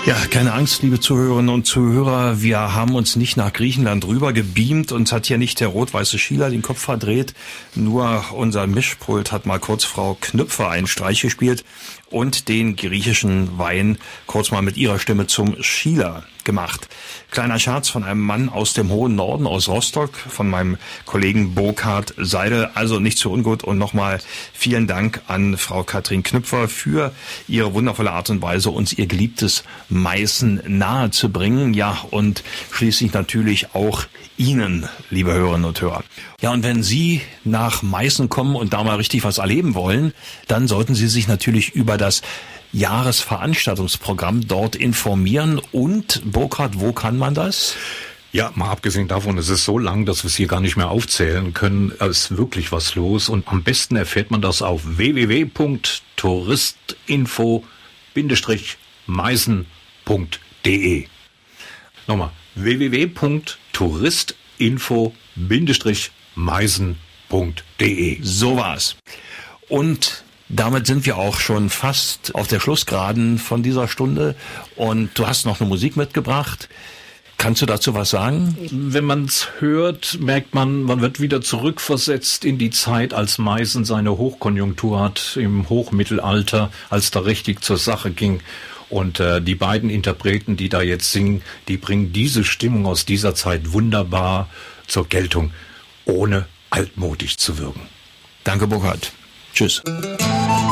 Ja, keine Angst, liebe Zuhörerinnen und Zuhörer. Wir haben uns nicht nach Griechenland rüber gebeamt. Uns hat hier nicht der rot-weiße Schieler den Kopf verdreht. Nur unser Mischpult hat mal kurz Frau Knüpfer einen Streich gespielt und den griechischen Wein kurz mal mit ihrer Stimme zum Schieler gemacht. Kleiner Scherz von einem Mann aus dem hohen Norden, aus Rostock, von meinem Kollegen Burkhard Seidel. Also nicht zu ungut und nochmal vielen Dank an Frau Katrin Knüpfer für ihre wundervolle Art und Weise, uns ihr geliebtes Meißen nahe zu bringen. Ja, und schließlich natürlich auch Ihnen, liebe Hörerinnen und Hörer. Ja, und wenn Sie nach Meißen kommen und da mal richtig was erleben wollen, dann sollten Sie sich natürlich über das Jahresveranstaltungsprogramm dort informieren. Und Burkhard, wo kann man das? Ja, mal abgesehen davon, es ist so lang, dass wir es hier gar nicht mehr aufzählen können. Es ist wirklich was los. Und am besten erfährt man das auf www.touristinfo-meißen.de. Nochmal, www.touristinfo-meißen.de. So war's. Und damit sind wir auch schon fast auf der Schlussgeraden von dieser Stunde. Und du hast noch eine Musik mitgebracht. Kannst du dazu was sagen? Wenn man es hört, merkt man wird wieder zurückversetzt in die Zeit, als Meißen seine Hochkonjunktur hat, im Hochmittelalter, als da richtig zur Sache ging. Und die beiden Interpreten, die da jetzt singen, die bringen diese Stimmung aus dieser Zeit wunderbar zur Geltung, ohne altmodisch zu wirken. Danke, Burkhard. Tschüss.